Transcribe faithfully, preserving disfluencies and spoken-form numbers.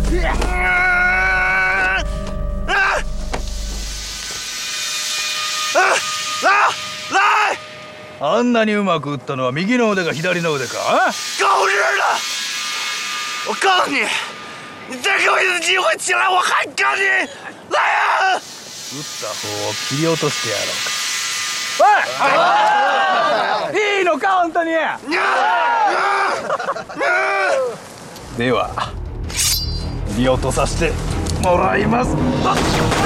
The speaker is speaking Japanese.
あんなにうまく打ったのは右の腕か左の腕か？ 够日了！我告诉你，你再给我一次机会起来，我还告你！来呀！ 打った方を切り落としてやろうか。おい！いいのか本当に？では切り落とさせてもらいます。